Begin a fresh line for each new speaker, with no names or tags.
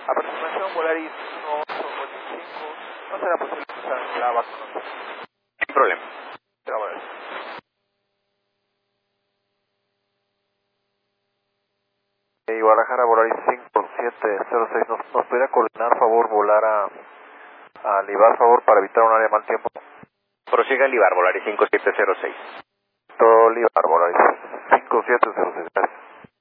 Aproximación Volaris 1885. ¿No será posible usar la vacuna?
Sin problema.
Pero bueno. Guadalajara, Volaris 5706. ¿Nos pudiera coordinar, por favor, volar a Libar, por favor, para evitar un área de mal tiempo?
Prosiga Libar, Volaris 5706.